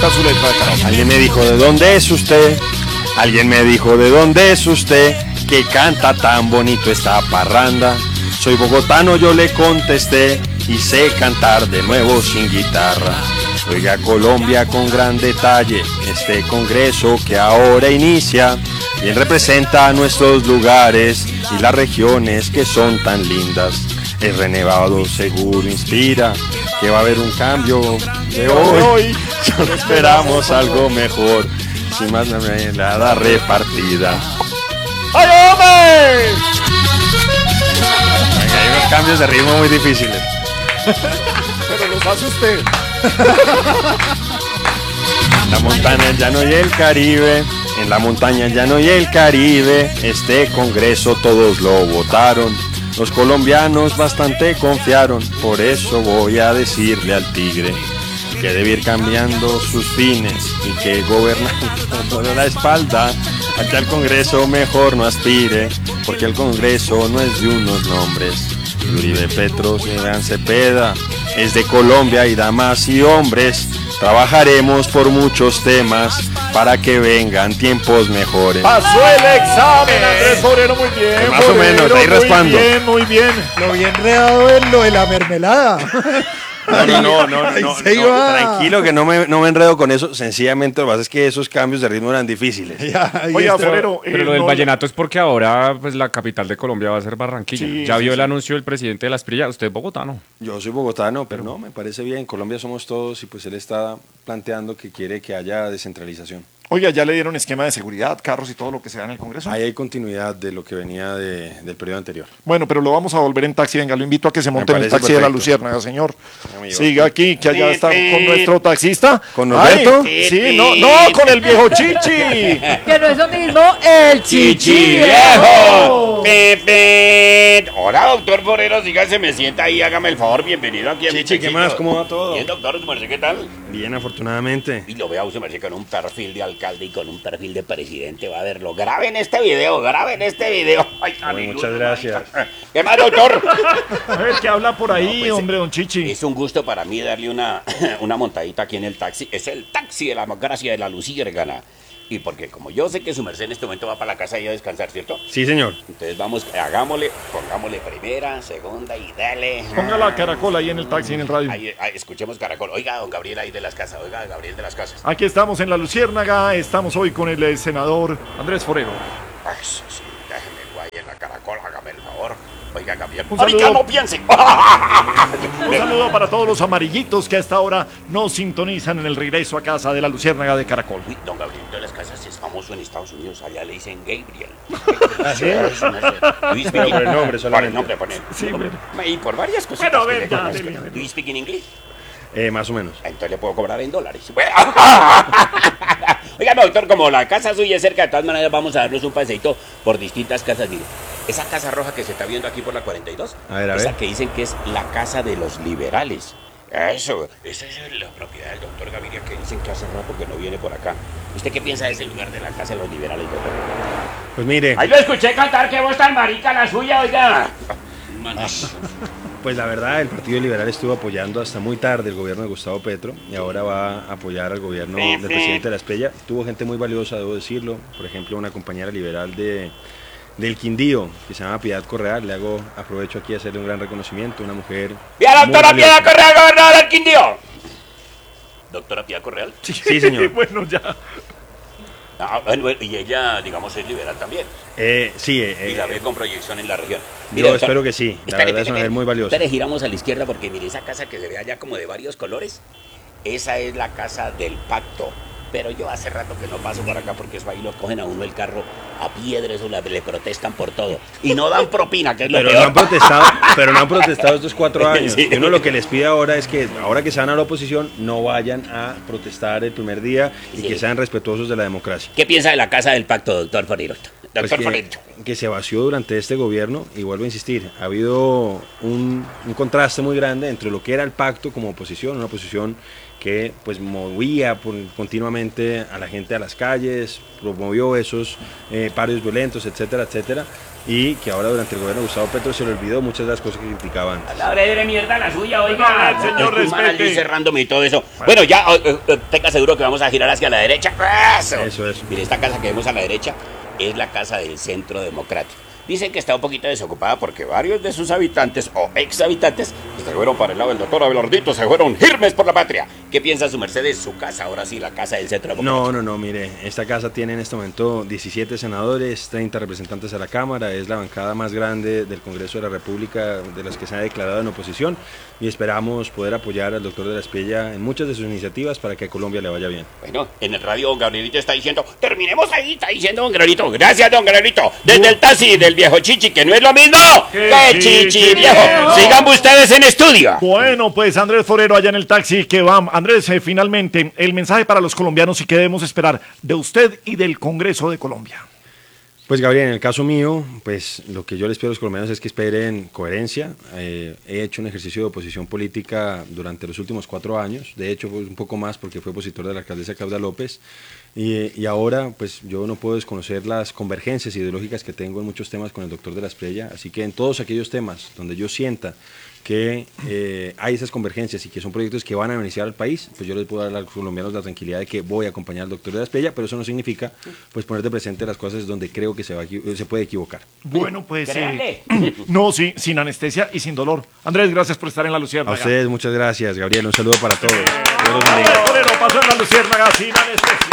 está su letra de karaoke. Alguien me dijo, ¿de dónde es usted? Alguien me dijo, ¿de dónde es usted? Que canta tan bonito esta parranda. Soy bogotano, yo le contesté, y sé cantar de nuevo sin guitarra. Oiga Colombia con gran detalle, este congreso que ahora inicia, bien representa a nuestros lugares y las regiones que son tan lindas. El renegado seguro inspira que va a haber un cambio de hoy. Solo esperamos algo mejor, sin más mermelada repartida. ¡Ay, hombre! Hay unos cambios de ritmo muy difíciles. Pero los hace usted. La montaña, el llano y el Caribe. En la montaña, el llano y el Caribe. Este congreso todos lo votaron. Los colombianos bastante confiaron. Por eso voy a decirle al tigre que debe ir cambiando sus fines y que gobernando la espalda aquí al Congreso mejor no aspire, porque el Congreso no es de unos nombres. Uribe, Petro, Iván Cepeda es de Colombia y damas y hombres trabajaremos por muchos temas para que vengan tiempos mejores. Pasó el examen, Andrés Forero, muy bien. Más o menos, ahí raspando. Muy bien, muy bien. Lo bien enredado en lo de la mermelada. No, tranquilo que no me enredo con eso. Sencillamente lo que pasa es que esos cambios de ritmo eran difíciles. Oiga, Forero. Pero lo del vallenato es porque ahora pues la capital de Colombia va a ser Barranquilla. Sí, ya sí, vio el sí. anuncio del presidente de la Esprilla. Usted es bogotano. Yo soy bogotano, pero no, me parece bien. Colombia somos todos y pues él está planteando que quiere que haya descentralización. Oiga, ya le dieron esquema de seguridad, carros y todo lo que se da en el Congreso. Ahí hay continuidad de lo que venía del periodo anterior. Bueno, pero lo vamos a volver en taxi. Venga, lo invito a que se monte en el parece taxi de la perfecto. Luciérnaga, señor. Amigo. Siga aquí, que allá está con nuestro taxista. ¿Con Norberto? Ay, sí, no, con el viejo Chichi. Que no es lo mismo el chichi viejo. Hola, doctor Forero, sígase, me sienta ahí, hágame el favor, bienvenido aquí a mi Chichi, ¿qué taxito. más? ¿Cómo va todo? Bien, doctor, ¿su merced qué tal? Bien, afortunadamente. Y lo vea usted, merced, con un perfil de alcalde y con un perfil de presidente, va a verlo. Graben este video, graben este video. Ay, aleluya, muchas gracias. ¿Qué más, doctor? A ver, ¿qué habla por ahí, pues, hombre, don Chichi? Es un gusto para mí darle una montadita aquí en el taxi. Es el taxi de la gracia de la Luciérnaga. Y porque como yo sé que su merced en este momento va para la casa y a descansar, ¿cierto? Sí, señor. Entonces vamos, hagámosle, pongámosle primera, segunda y dale. Ponga la caracola ahí en el taxi, en el radio. Ahí, escuchemos Caracol. Oiga, don Gabriel ahí de las casas, oiga, Gabriel de las casas. Aquí estamos en la Luciérnaga, estamos hoy con el senador Andrés Forero. Ay, sí, sí, déjeme guay en la Caracol, hágame el favor. Oiga, Gabriel. Un Ahorita saludo. no piense. Un saludo para todos los amarillitos que hasta ahora nos sintonizan en el regreso a casa de la Luciérnaga de Caracol. Uy, don Gabriel de las casas es famoso en Estados Unidos, allá le dicen Gabriel. ¿Así? Pero por el nombre solamente. Por el nombre, por el Sí, nombre. Y por varias cosas. Bueno, venga, dele. ¿Do you speak in English? Más o menos. Entonces le puedo cobrar en dólares. Oiga, doctor, como la casa suya es cerca, de todas maneras vamos a darnos un paseito por distintas casas. Mire, esa casa roja que se está viendo aquí por la 42, A ver. esa que dicen que es la casa de los liberales. Eso, esa es la propiedad del doctor Gaviria, que dicen que hace rato que no viene por acá. ¿Usted qué piensa de ese lugar de la casa de los liberales, doctor? Pues mire, Ahí lo escuché cantar, que voz tan marica la suya, oiga. pues la verdad, el Partido Liberal estuvo apoyando hasta muy tarde el gobierno de Gustavo Petro y ahora va a apoyar al gobierno del presidente de la Esprella. Tuvo gente muy valiosa, debo decirlo. Por ejemplo, una compañera liberal del Quindío, que se llama Piedad Correal. Le aprovecho aquí a hacerle un gran reconocimiento. Una mujer. ¡Vía la muy doctora valiosa. Piedad Correal, gobernadora del Quindío! ¿Doctora Piedad Correal? Sí, señor. Bueno, ya. Ah, bueno, y ella, digamos, es liberal también. Sí, Y la ve con proyección en la región. yo doctor, espero que sí. La verdad es una mujer muy valiosa. Espere, giramos a la izquierda porque mire esa casa que se ve allá como de varios colores. Esa es la casa del pacto. Pero yo hace rato que no paso por acá porque eso ahí lo cogen a uno el carro a piedra, eso le protestan por todo. Y no dan propina, que es lo Pero peor. no han protestado estos 4 años. Sí. Y uno lo que les pide ahora es que, ahora que se van a la oposición, no vayan a protestar el primer día y Sí. que sean respetuosos de la democracia. ¿Qué piensa de la casa del pacto, doctor Forero? Pues Doctor Forero. que se vació durante este gobierno, y vuelvo a insistir, ha habido un contraste muy grande entre lo que era el pacto como oposición, una oposición que pues movía continuamente a la gente a las calles, promovió esos paros violentos, etcétera, etcétera, y que ahora durante el gobierno de Gustavo Petro se le olvidó muchas de las cosas que criticaban. A la hora de mierda la suya, oiga. No, señor, respete. Cerrándome y todo eso. Bueno, ya, tenga seguro que vamos a girar hacia la derecha. Eso. Mire, esta casa que vemos a la derecha es la casa del Centro Democrático. Dicen que está un poquito desocupada porque varios de sus habitantes o exhabitantes se fueron para el lado del doctor Abelardito, se fueron firmes por la patria. ¿Qué piensa su merced de su casa? Ahora sí, la casa del Centro Democrático. No, mire, esta casa tiene en este momento 17 senadores, 30 representantes a la Cámara, es la bancada más grande del Congreso de la República de las que se ha declarado en oposición y esperamos poder apoyar al doctor de la Espriella en muchas de sus iniciativas para que a Colombia le vaya bien. Bueno, en el radio don Gabrielito está diciendo, terminemos ahí, está diciendo don Gabrielito. Gracias, don Gabrielito. Desde el taxi del viejo Chichi, que no es lo mismo que Chichi viejo. Sigan ustedes en estudio. Bueno, pues Andrés Forero allá en el taxi que va. Andrés, finalmente, el mensaje para los colombianos y qué debemos esperar de usted y del Congreso de Colombia. Pues Gabriel, en el caso mío, pues lo que yo les pido a los colombianos es que esperen coherencia. He hecho un ejercicio de oposición política durante los últimos 4 años, de hecho pues, un poco más porque fui opositor de la alcaldesa Claudia López, y ahora pues yo no puedo desconocer las convergencias ideológicas que tengo en muchos temas con el doctor de la Espriella, así que en todos aquellos temas donde yo sienta que hay esas convergencias y que son proyectos que van a beneficiar al país, pues yo les puedo dar a los colombianos la tranquilidad de que voy a acompañar al doctor de la Espriella, pero eso no significa pues poner de presente las cosas donde creo que se puede equivocar. Bueno, pues no, sí, sin anestesia y sin dolor. Andrés, gracias por estar en La Luciérnaga. A ustedes muchas gracias, Gabriel, un saludo para todos. Andrés Forero pasó en La Luciérnaga sin anestesia.